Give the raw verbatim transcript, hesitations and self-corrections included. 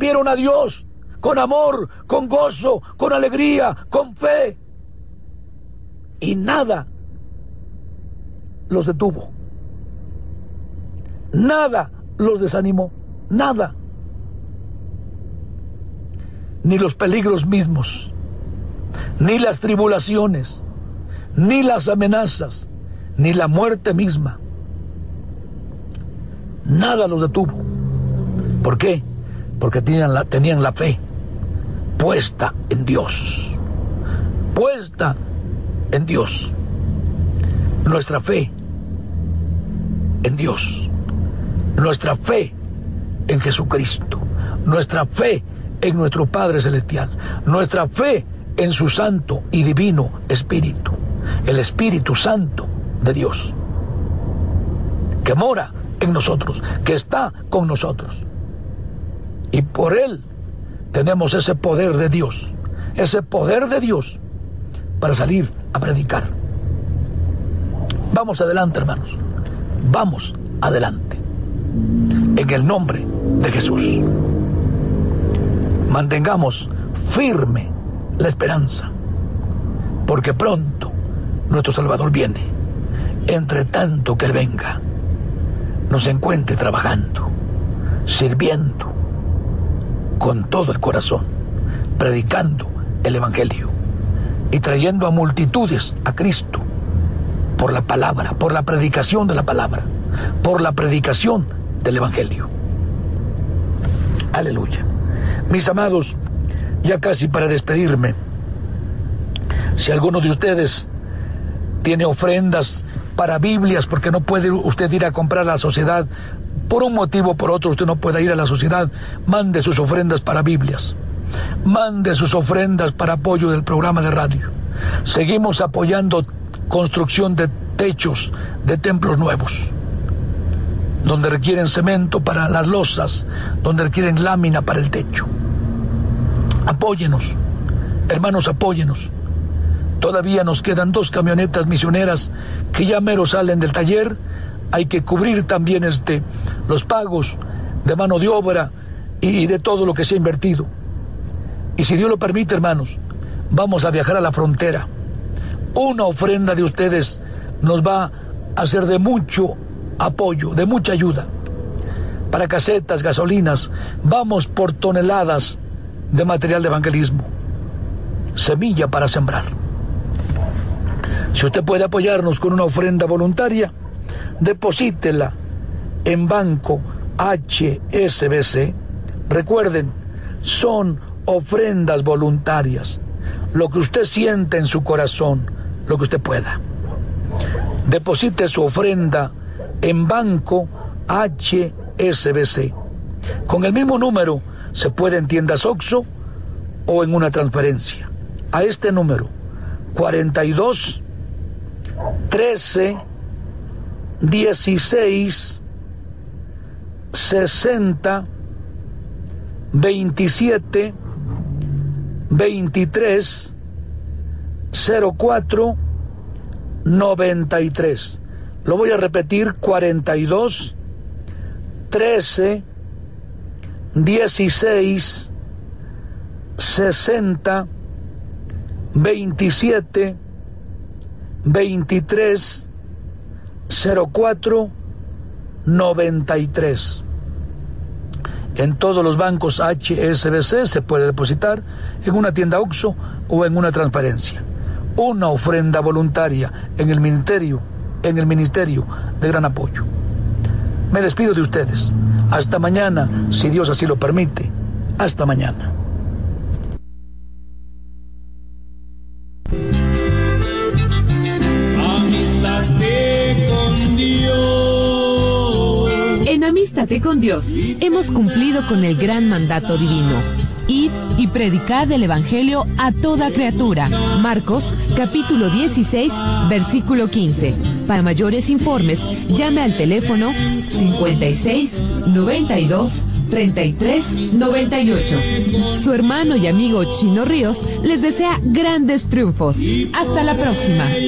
temieron a Dios con amor, con gozo, con alegría, con fe. Y nada los detuvo. Nada los desanimó. Nada. Ni los peligros mismos, ni las tribulaciones, ni las amenazas, ni la muerte misma. Nada los detuvo. ¿Por qué? Porque tenían la, tenían la fe puesta en Dios. Puesta en Dios. Nuestra fe en Dios. Nuestra fe en Jesucristo. Nuestra fe en nuestro Padre Celestial. Nuestra fe en su santo y divino Espíritu. El Espíritu Santo de Dios, que mora en nosotros, que está con nosotros. Y por Él tenemos ese poder de Dios, ese poder de Dios para salir a predicar. Vamos adelante, hermanos. Vamos adelante. En el nombre de Jesús. Mantengamos firme la esperanza, porque pronto nuestro Salvador viene. Entre tanto que Él venga, nos encuentre trabajando, sirviendo con todo el corazón, predicando el Evangelio y trayendo a multitudes a Cristo por la palabra, por la predicación de la palabra, por la predicación del Evangelio. Aleluya. Mis amados, ya casi para despedirme, si alguno de ustedes tiene ofrendas para Biblias, porque no puede usted ir a comprar a la sociedad, por un motivo o por otro usted no puede ir a la sociedad, mande sus ofrendas para Biblias, mande sus ofrendas para apoyo del programa de radio. Seguimos apoyando construcción de techos de templos nuevos, donde requieren cemento para las losas, donde requieren lámina para el techo. Apóyenos, hermanos, apóyenos. Todavía nos quedan dos camionetas misioneras que ya mero salen del taller. Hay que cubrir también este, los pagos de mano de obra y de todo lo que se ha invertido. Y si Dios lo permite, hermanos, vamos a viajar a la frontera. Una ofrenda de ustedes nos va a ser de mucho apoyo, de mucha ayuda. Para casetas, gasolinas, vamos por toneladas de material de evangelismo. Semilla para sembrar. Si usted puede apoyarnos con una ofrenda voluntaria, deposítela en Banco H S B C. Recuerden, son ofrendas voluntarias. Lo que usted siente en su corazón, lo que usted pueda. Deposite su ofrenda en Banco H S B C. Con el mismo número se puede en tiendas Oxxo o en una transferencia. A este número, cuarenta y dos, trece, dieciséis, sesenta, veintisiete, veintitrés, cero cuatro, noventa y tres. Lo voy a repetir: cuarenta y dos, trece, dieciséis, sesenta, veintisiete, veintitrés, cero cuatro, noventa y tres. En todos los bancos H S B C se puede depositar en una tienda Oxxo o en una transferencia. Una ofrenda voluntaria en el ministerio, en el ministerio de Gran Apoyo. Me despido de ustedes. Hasta mañana, si Dios así lo permite. Hasta mañana. En Amístate con Dios hemos cumplido con el gran mandato divino. Id y predicad el Evangelio a toda criatura. Marcos, capítulo dieciséis, versículo quince. Para mayores informes, llame al teléfono cincuenta y seis, noventa y dos, treinta y tres, noventa y ocho. Su hermano y amigo Chino Ríos les desea grandes triunfos. Hasta la próxima.